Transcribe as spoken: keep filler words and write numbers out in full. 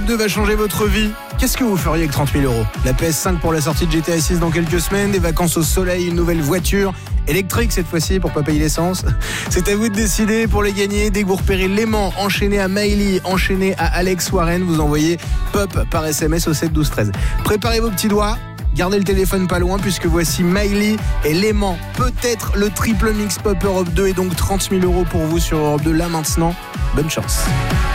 deux va changer votre vie. Qu'est-ce que vous feriez avec trente mille euros? La P S cinq pour la sortie de G T A six dans quelques semaines, des vacances au soleil, une nouvelle voiture électrique cette fois-ci pour pas payer l'essence. C'est à vous de décider. Pour les gagner, dès que vous repérez l'aimant, enchaîné à Miley, enchaîné à Alex Warren, vous envoyez pop par S M S au sept douze treize. Préparez vos petits doigts. Gardez le téléphone pas loin puisque voici Miley et l'aimant, peut-être le triple mix pop Europe deux et donc trente mille euros pour vous sur Europe deux là maintenant. Bonne chance.